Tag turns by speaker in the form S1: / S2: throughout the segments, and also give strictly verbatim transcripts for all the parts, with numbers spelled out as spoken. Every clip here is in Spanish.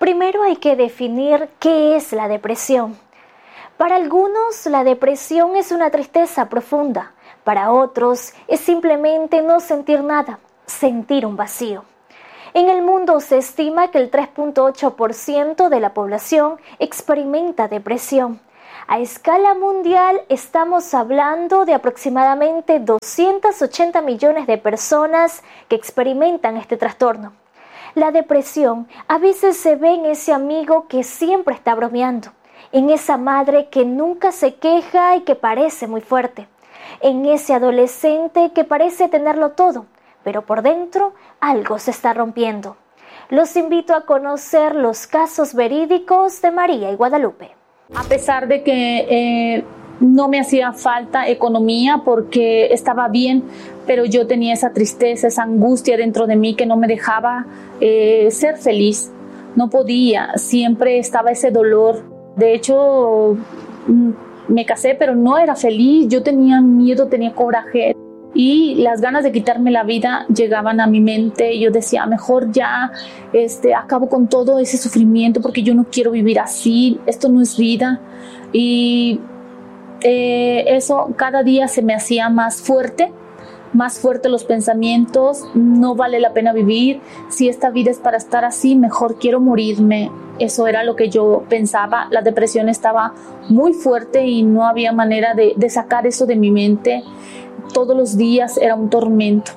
S1: Primero hay que definir qué es la depresión. Para algunos, la depresión es una tristeza profunda. Para otros, es simplemente no sentir nada, sentir un vacío. En el mundo se estima que el tres punto ocho por ciento de la población experimenta depresión. A escala mundial estamos hablando de aproximadamente doscientos ochenta millones de personas que experimentan este trastorno. La depresión a veces se ve en ese amigo que siempre está bromeando, en esa madre que nunca se queja y que parece muy fuerte, en ese adolescente que parece tenerlo todo, pero por dentro algo se está rompiendo. Los invito a conocer los casos verídicos de María y Guadalupe.
S2: A pesar de que eh, no me hacía falta economía porque estaba bien, pero yo tenía esa tristeza, esa angustia dentro de mí que no me dejaba eh, ser feliz. No podía, siempre estaba ese dolor. De hecho, me casé, pero no era feliz. Yo tenía miedo, tenía coraje. Y las ganas de quitarme la vida llegaban a mi mente y yo decía, mejor ya este, acabo con todo ese sufrimiento porque yo no quiero vivir así, esto no es vida. Y eh, eso cada día se me hacía más fuerte, más fuerte los pensamientos, no vale la pena vivir, si esta vida es para estar así, mejor quiero morirme. Eso era lo que yo pensaba, la depresión estaba muy fuerte y no había manera de, de sacar eso de mi mente. Todos los días era un tormento.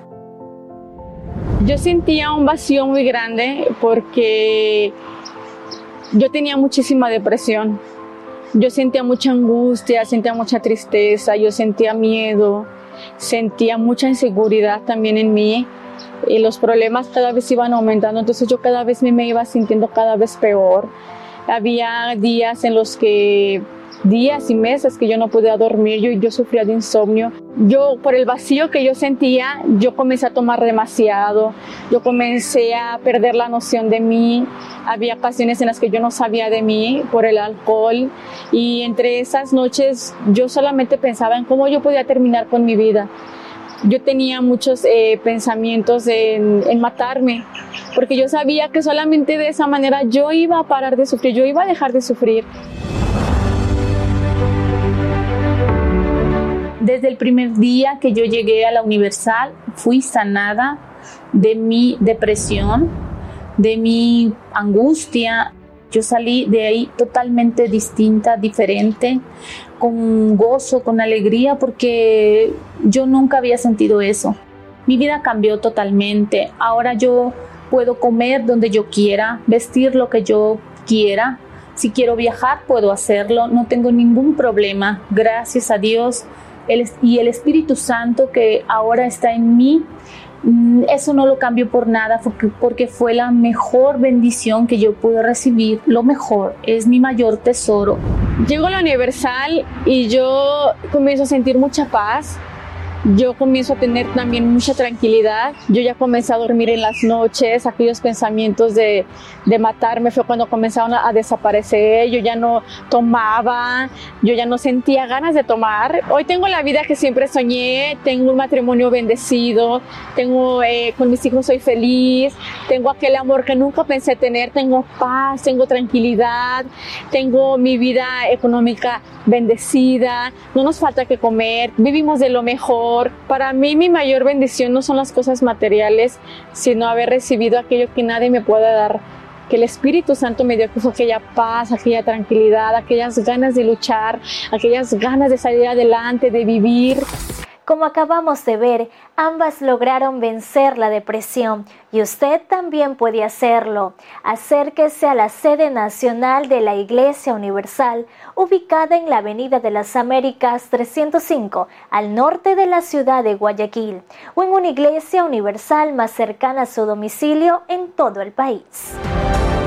S3: Yo sentía un vacío muy grande porque yo tenía muchísima depresión. Yo sentía mucha angustia, sentía mucha tristeza, yo sentía miedo, sentía mucha inseguridad también en mí. Y los problemas cada vez iban aumentando, entonces yo cada vez me iba sintiendo cada vez peor. Había días en los que días y meses que yo no podía dormir, yo, yo sufría de insomnio. Yo, por el vacío que yo sentía, yo comencé a tomar demasiado, yo comencé a perder la noción de mí. Había ocasiones en las que yo no sabía de mí por el alcohol y entre esas noches yo solamente pensaba en cómo yo podía terminar con mi vida. Yo tenía muchos eh, pensamientos en, en matarme, porque yo sabía que solamente de esa manera yo iba a parar de sufrir, yo iba a dejar de sufrir.
S2: Desde el primer día que yo llegué a la Universal, fui sanada de mi depresión, de mi angustia. Yo salí de ahí totalmente distinta, diferente, con gozo, con alegría, porque yo nunca había sentido eso. Mi vida cambió totalmente. Ahora yo puedo comer donde yo quiera, vestir lo que yo quiera. Si quiero viajar, puedo hacerlo. No tengo ningún problema. Gracias a Dios. El, y el Espíritu Santo que ahora está en mí, eso no lo cambio por nada, porque, porque fue la mejor bendición que yo pude recibir. Lo mejor, es mi mayor tesoro.
S3: Llego a la Universal y yo comienzo a sentir mucha paz. Yo comienzo a tener también mucha tranquilidad. Yo ya comencé a dormir en las noches. Aquellos pensamientos de, de matarme fue cuando comenzaron a, a desaparecer. Yo ya no tomaba, yo ya no sentía ganas de tomar. Hoy tengo la vida que siempre soñé. Tengo un matrimonio bendecido. Tengo, eh, con mis hijos soy feliz. Tengo aquel amor que nunca pensé tener. Tengo paz, tengo tranquilidad. Tengo mi vida económica bendecida. No nos falta que comer. Vivimos de lo mejor. Para mí mi mayor bendición no son las cosas materiales, sino haber recibido aquello que nadie me puede dar, que el Espíritu Santo me dio, que fue aquella paz, aquella tranquilidad, aquellas ganas de luchar, aquellas ganas de salir adelante, de vivir.
S1: Como acabamos de ver, ambas lograron vencer la depresión y usted también puede hacerlo. Acérquese a la sede nacional de la Iglesia Universal, ubicada en la Avenida de las Américas trescientos cinco, al norte de la ciudad de Guayaquil, o en una iglesia universal más cercana a su domicilio en todo el país.